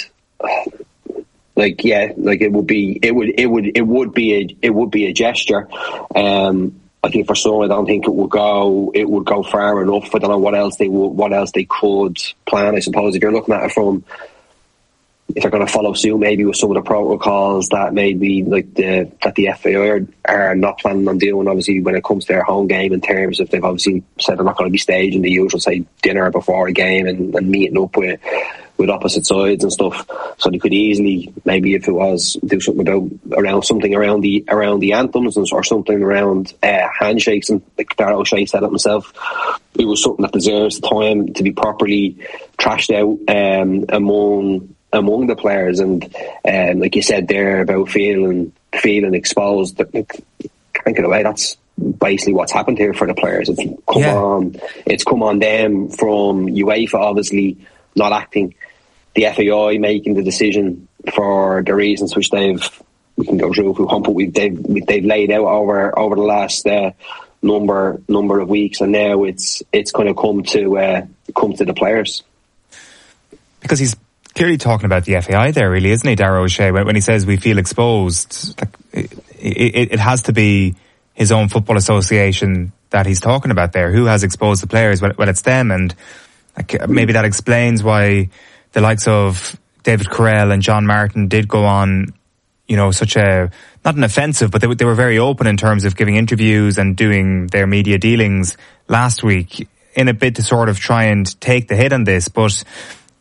it would be a gesture. I think for some, I don't think it would go far enough. I don't know what else they could plan. I suppose if you're looking at it if they're going to follow suit, maybe with some of the protocols that maybe that the FAI are not planning on doing, obviously when it comes to their home game, in terms of they've obviously said they're not going to be staging the usual, say, dinner before a game and meeting up with opposite sides and stuff. So they could easily, maybe if it was, do something around the anthems or something around handshakes, and like Darragh O'Shea said it himself, it was something that deserves the time to be properly trashed out among the players. And like you said there about feeling exposed, I think in a way that's basically what's happened here for the players. It's come on them from UEFA obviously not acting, the FAI making the decision for the reasons which we can go through if we want, but they've laid out over the last number of weeks, and now it's kind of come to the players. Because he's clearly talking about the FAI there, really, isn't he, Darragh O'Shea? When he says we feel exposed, it has to be his own football association that he's talking about there. Who has exposed the players? Well, it's them, and maybe that explains why the likes of David Carrell and John Martin did go on, such a, not an offensive, but they were very open in terms of giving interviews and doing their media dealings last week in a bid to sort of try and take the hit on this. But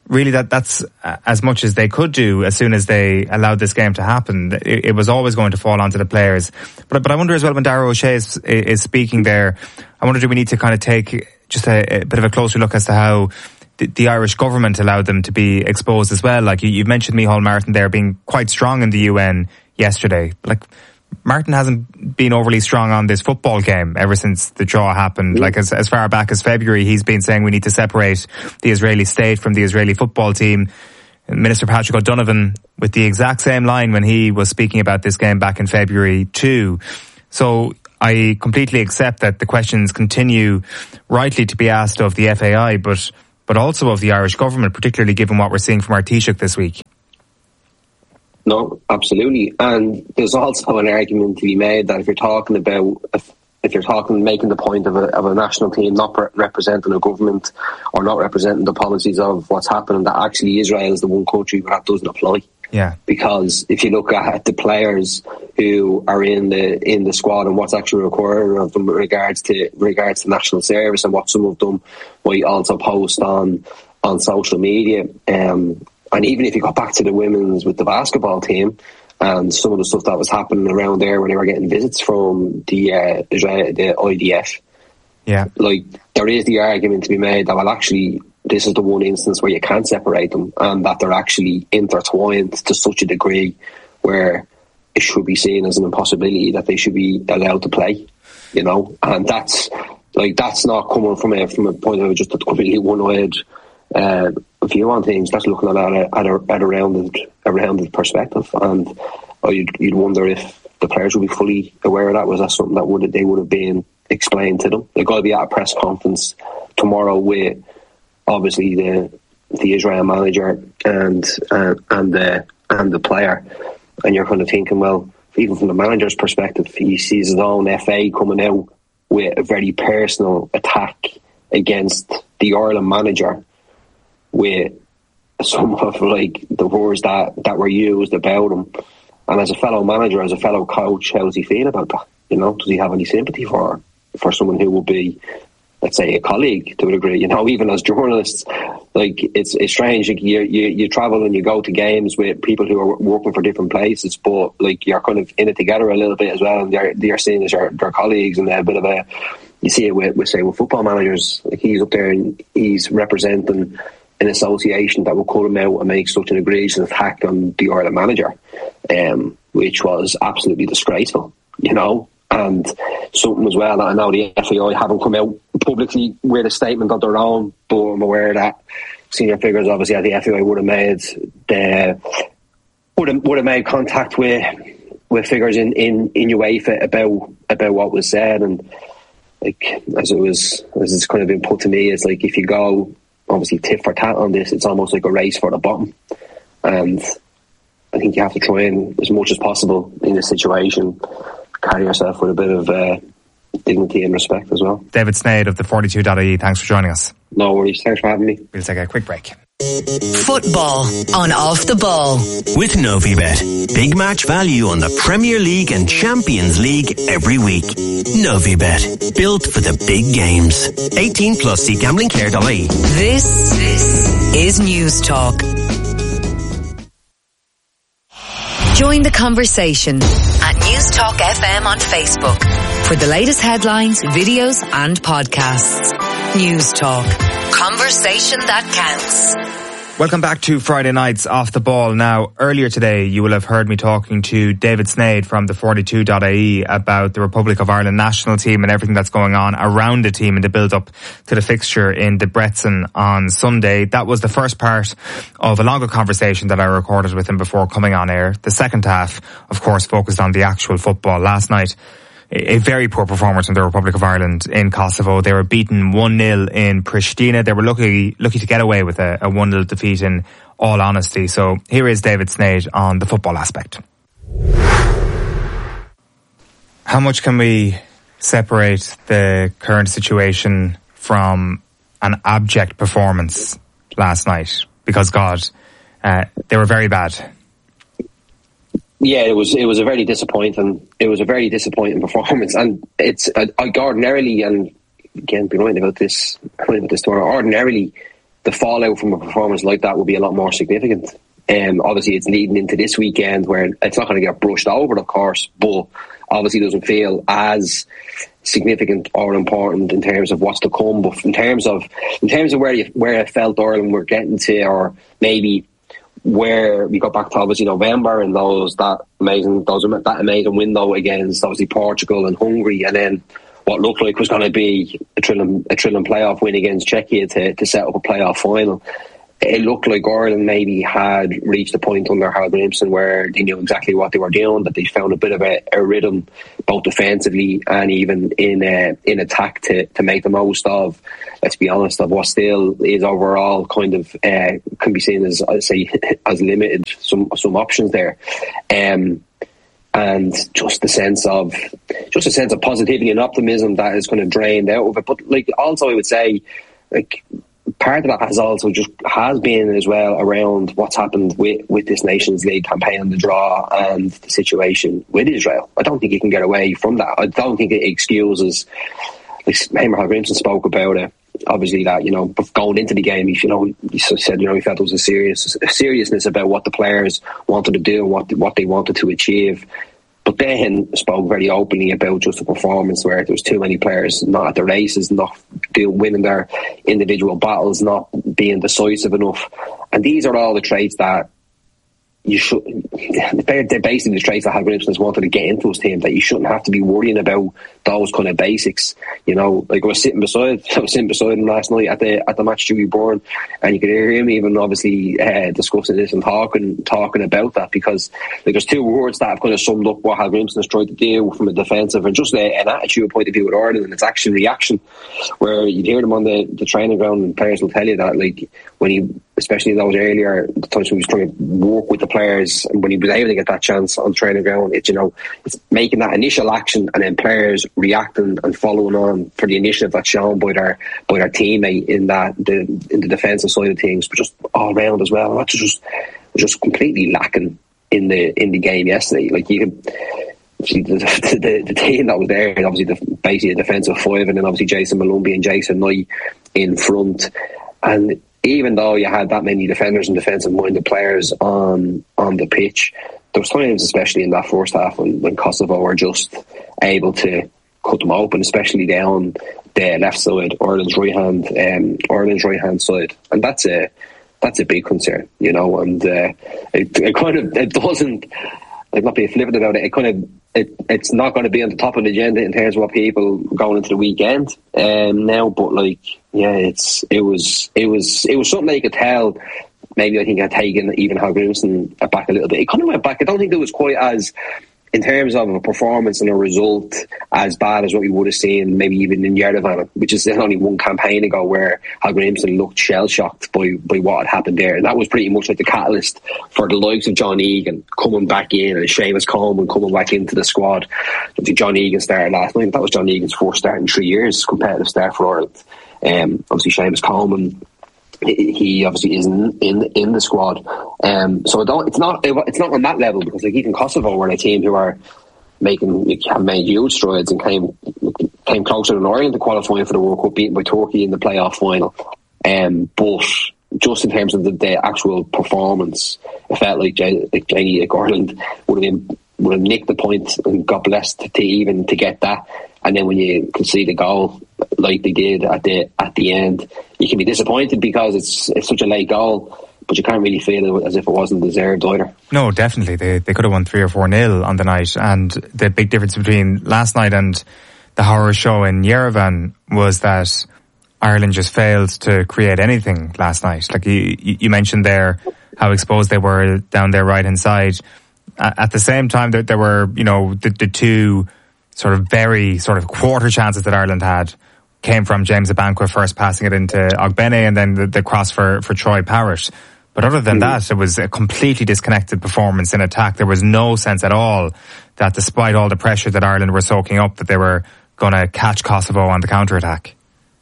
really that's as much as they could do as soon as they allowed this game to happen. It was always going to fall onto the players. But I wonder as well, when Darragh O'Shea is speaking there, I wonder, do we need to kind of take just a bit of a closer look as to how the Irish government allowed them to be exposed as well? Like, you mentioned Micheál Martin there being quite strong in the UN yesterday. Like, Martin hasn't been overly strong on this football game ever since the draw happened. Like, as far back as February, he's been saying we need to separate the Israeli state from the Israeli football team. Minister Patrick O'Donovan with the exact same line when he was speaking about this game back in February too. So I completely accept that the questions continue rightly to be asked of the FAI, but also of the Irish government, particularly given what we're seeing from our Taoiseach this week. No, absolutely. And there's also an argument to be made that if you're talking making the point of a national team not representing a government or not representing the policies of what's happening, that actually Israel is the one country where that doesn't apply. Yeah. Because if you look at the players who are in the squad and what's actually required of them with regards to national service, and what some of them might also post on social media, and even if you go back to the women's with the basketball team and some of the stuff that was happening around there when they were getting visits from the IDF, yeah, like, there is the argument to be made that, well, actually, this is the one instance where you can't separate them, and that they're actually intertwined to such a degree where it should be seen as an impossibility that they should be allowed to play, you know. And that's not coming from a point of just a completely one-eyed view on things. That's looking at a rounded perspective, and you'd wonder if the players would be fully aware of that. Was that something that they would have been explained to them? They're going to be at a press conference tomorrow with obviously the Israel manager and the player, and you're kind of thinking, well, even from the manager's perspective, he sees his own FA coming out with a very personal attack against the Ireland manager, with some of like the words that were used about him. And as a fellow manager, as a fellow coach, how does he feel about that? You know, does he have any sympathy for someone who will be, let's say, a colleague to a degree? You know, even as journalists, like, it's strange. Like, you travel and you go to games with people who are working for different places, but like, you're kind of in it together a little bit as well, and they're seen as their colleagues, and they're a bit of a. You see it with football managers. Like, he's up there and he's representing an association that will cut him out and make such an egregious attack on the Ireland manager, which was absolutely disgraceful, you know. And something as well that I know the FAI haven't come out publicly with a statement of their own, but I'm aware that senior figures obviously at the FAI would have made contact with figures in UEFA about what was said. And like, as it's kind of been put to me, it's like, if you go obviously tit for tat on this, it's almost like a race for the bottom. And I think you have to try and, as much as possible in this situation, carry yourself with a bit of dignity and respect as well. David Sneyd of the 42.ie, thanks for joining us. No worries, thanks for having me. We'll take a quick break. Football on Off the Ball with Novibet. Big match value on the Premier League and Champions League every week. Novibet, built for the big games. 18 plus, see gamblingcare.ie. This is News Talk. Join the conversation at News Talk FM on Facebook for the latest headlines, videos and podcasts. News Talk. Conversation that counts. Welcome back to Friday Nights Off the Ball. Now, earlier today, you will have heard me talking to David Sneyd from the 42.ie about the Republic of Ireland national team and everything that's going on around the team in the build-up to the fixture in Debrecen on Sunday. That was the first part of a longer conversation that I recorded with him before coming on air. The second half, of course, focused on the actual football. Last night, a very poor performance from the Republic of Ireland in Kosovo. They were beaten 1-0 in Pristina. They were lucky to get away with a 1-0 defeat, in all honesty. So here is David Sneyd on the football aspect. How much can we separate the current situation from an abject performance last night? Because, God, they were very bad. Yeah, it was a very disappointing performance, and I ordinarily, and again, be right about this tomorrow. Ordinarily, the fallout from a performance like that will be a lot more significant. Obviously, it's leading into this weekend where it's not going to get brushed over, of course, but obviously doesn't feel as significant or important in terms of what's to come. But in terms of where I felt Ireland were getting to, or maybe where we got back to obviously November and that amazing window against obviously Portugal and Hungary, and then what looked like was going to be a thrilling playoff win against Czechia to set up a playoff final. It looked like Ireland maybe had reached a point under Hal Grimson where they knew exactly what they were doing, that they found a bit of a rhythm both defensively and even in attack to make the most of, let's be honest, of what still is overall kind of can be seen as, I'd say, as limited some options there. And just a sense of positivity and optimism that is kind of drained out of it. But like, also I would say, like, part of that has been as well around what's happened with this Nations League campaign and the draw and the situation with Israel. I don't think you can get away from that. I don't think it excuses, like Hal Grimson spoke about it, obviously, that, going into the game, he said, he felt there was a seriousness about what the players wanted to do and what they wanted to achieve. But then spoke very openly about just a performance where there was too many players not at the races, not winning their individual battles, not being decisive enough. And these are all the traits that they're basically the traits that Hal Grimson has wanted to get into his team, that you shouldn't have to be worrying about those kind of basics. Like I was sitting beside him last night at the match Dewey Bourne, and you could hear him even obviously discussing this and talking about that, because like there's two words that have kind of summed up what Hal Grimson has tried to do from a defensive and just an attitude point of view with Ireland, and it's action reaction, where you'd hear them on the training ground and players will tell you that, like, when he, especially in those earlier times when he was trying to work with the players, and when he was able to get that chance on the training ground, it's making that initial action and then players reacting and following on for the initiative that's shown by their teammate in the defensive side of things, but just all round as well. And that's just completely lacking in the game yesterday. Like, you can see the team that was there, obviously basically a defensive five, and then obviously Jason Malumbi and Jason Knight in front, and even though you had that many defenders and defensive-minded players on the pitch, there was times, especially in that first half, when Kosovo were just able to cut them open, especially down the left side, Ireland's right hand side, and that's a big concern, And it doesn't, like, not being flippant about it. It's not going to be on the top of the agenda in terms of what people going into the weekend now. But like, yeah, it was something that you could tell. Maybe I think I'd taken even Hal Grimson back a little bit. It kind of went back. I don't think it was quite as, in terms of a performance and a result, as bad as what we would have seen maybe even in Yerevan, which is only one campaign ago, where Hal Grimson looked shell-shocked by what had happened there. And that was pretty much like the catalyst for the likes of John Egan coming back in and Seamus Coleman coming back into the squad. John Egan started last night. That was John Egan's first start in 3 years, competitive start for Ireland. Obviously Seamus Coleman, he obviously isn't in the squad, so it's not on that level, because like even Kosovo were a team who have made huge strides and came closer than Ireland to qualifying for the World Cup, beaten by Turkey in the playoff final. But just in terms of the actual performance, it felt like Ireland would have nicked the point and got blessed to get that. And then when you can see the goal like they did at the end, you can be disappointed because it's such a late goal, but you can't really feel it as if it wasn't deserved either. No, definitely. They could have won 3 or 4-0 on the night, and the big difference between last night and the horror show in Yerevan was that Ireland just failed to create anything last night. Like you mentioned there, how exposed they were down their right-hand side. At the same time, there were, the two sort of very sort of quarter chances that Ireland had came from James Abankwah first passing it into Ogbene, and then the cross for Troy Parrott. But other than that, it was a completely disconnected performance in attack. There was no sense at all that, despite all the pressure that Ireland were soaking up, that they were going to catch Kosovo on the counter-attack.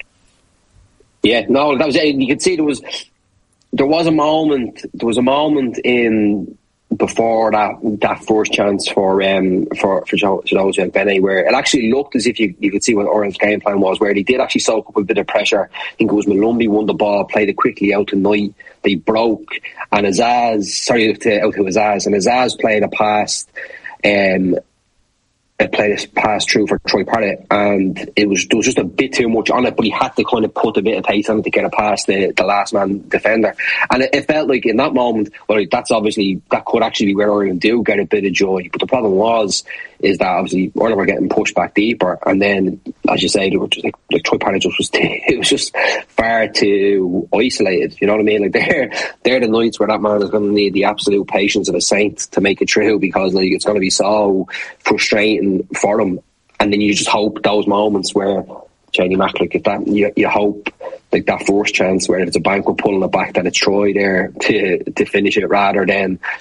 Yeah, no, that was it. You could see there was a moment in before that first chance for Jose Bene, where it actually looked as if you could see what Ireland's game plan was, where they did actually soak up a bit of pressure. I think it was Malumbi won the ball, played it quickly out to Knight. They broke, and Azaz played a pass. Played a pass through for Troy Parrott, and there was just a bit too much on it, but he had to kind of put a bit of pace on it to get it past the last man defender. And it felt like in that moment, well, that could actually be where Ireland do get a bit of joy. But the problem is that obviously Ireland were getting pushed back deeper, and then, as you say, they were just like Troy Parrott it was just far too isolated. You know what I mean? Like they're the nights where that man is going to need the absolute patience of a saint to make it through, because like it's going to be so frustrating for him. And then you just hope those moments where Jamie Mack, like if that you hope like that first chance where if it's a banquet pulling it back, that it's Troy there to finish it rather than